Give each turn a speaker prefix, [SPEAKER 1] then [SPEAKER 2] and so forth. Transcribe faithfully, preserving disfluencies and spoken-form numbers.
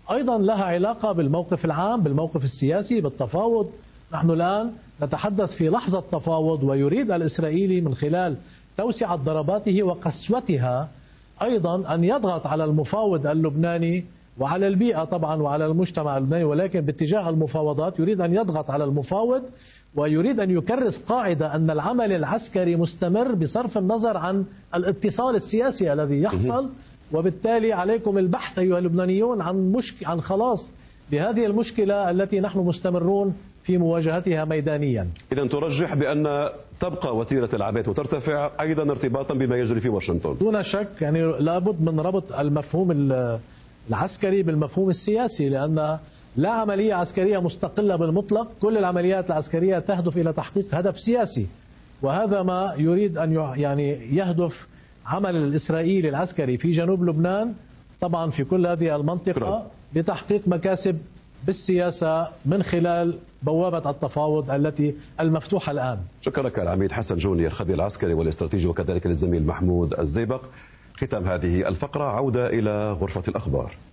[SPEAKER 1] أيضا لها علاقة بالموقف العام، بالموقف السياسي، بالتفاوض. نحن الآن نتحدث في لحظة تفاوض، ويريد الإسرائيلي من خلال توسعة ضرباته وقسوتها أيضا أن يضغط على المفاوض اللبناني وعلى البيئة طبعا وعلى المجتمع اللبناني، ولكن باتجاه المفاوضات يريد أن يضغط على المفاوض، ويريد أن يكرس قاعدة أن العمل العسكري مستمر بصرف النظر عن الاتصال السياسي الذي يحصل. وبالتالي عليكم البحث أيها اللبنانيون عن مشك... عن خلاص بهذه المشكلة التي نحن مستمرون في مواجهتها ميدانيا.
[SPEAKER 2] إذا ترجح بأن تبقى وتيرة العبيد وترتفع أيضا ارتباطا بما يجري في واشنطن؟
[SPEAKER 1] دون شك، يعني لابد من ربط المفهوم العسكري بالمفهوم السياسي، لأن لا عملية عسكرية مستقلة بالمطلق، كل العمليات العسكرية تهدف إلى تحقيق هدف سياسي، وهذا ما يريد أن يعني يهدف عمل الإسرائيلي العسكري في جنوب لبنان طبعا في كل هذه المنطقة بتحقيق مكاسب بالسياسة من خلال بوابة التفاوض التي المفتوحة الآن.
[SPEAKER 2] شكرا لك العميد حسن جوني الخبير العسكري والاستراتيجي، وكذلك للزميل محمود الزيبق. ختام هذه الفقرة عودة إلى غرفة الأخبار.